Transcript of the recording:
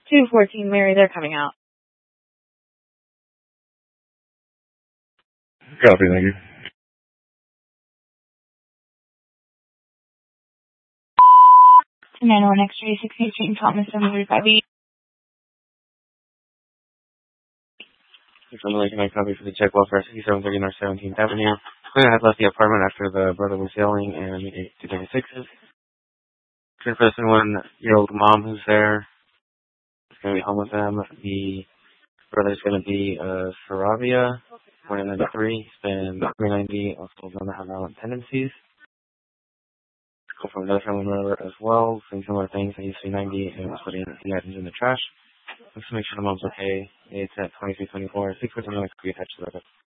214 Mary, they're coming out. Copy, thank you. 291 X-ray, 16th Street in Thomas, 735B. I'm making my copy for the check welfare, 6730 North 17th Avenue. I had left the apartment after the brother was yelling and I need 236s. For this 1-year-old mom who's there, is going to be home with them. The brother's going to be Saravia, 193. He's been 390, also known to have violent tendencies. Go from another family member as well, saying similar things. I used 390 and was putting the items in the trash. Just to make sure the mom's okay. It's at 2324. 6 could be attached to that.